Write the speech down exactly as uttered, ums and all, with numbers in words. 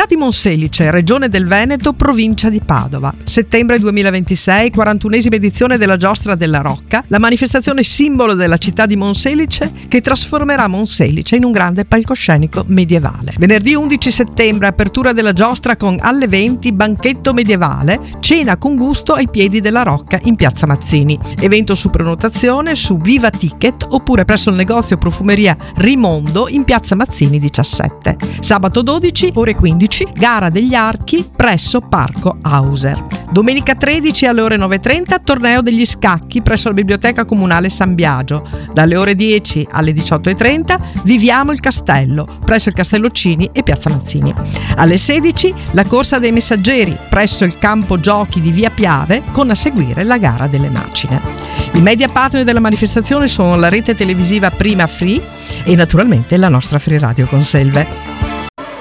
di Monselice, regione del Veneto, provincia di Padova. Settembre duemilaventisei, quarantunesima edizione della Giostra della Rocca, la manifestazione simbolo della città di Monselice che trasformerà Monselice in un grande palcoscenico medievale. Venerdì undici settembre, apertura della giostra con alle venti banchetto medievale, cena con gusto ai piedi della Rocca in piazza Mazzini. Evento su prenotazione su Viva Ticket oppure presso il negozio profumeria Rimondo in piazza Mazzini diciassette. Sabato dodici, ore quindici, gara degli archi presso Parco Hauser. Domenica tredici alle ore nove e trenta, torneo degli scacchi presso la Biblioteca Comunale San Biagio. Dalle ore dieci alle diciotto e trenta, viviamo il castello presso il Castello Cini e piazza Mazzini. Alle sedici, la corsa dei messaggeri presso il campo giochi di via Piave con a seguire la gara delle macine. I media partner della manifestazione sono la rete televisiva Prima Free e naturalmente la nostra Free Radio Conselve.